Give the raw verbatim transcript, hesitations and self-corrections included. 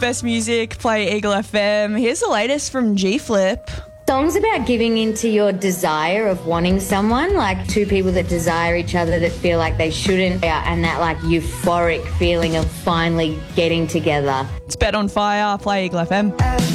Best music, play Eagle F M. Here's the latest from G Flip. Songs about giving into your desire of wanting someone, like two people that desire each other that feel like they shouldn't, and that like euphoric feeling of finally getting together. It's Bet on Fire, play Eagle F M.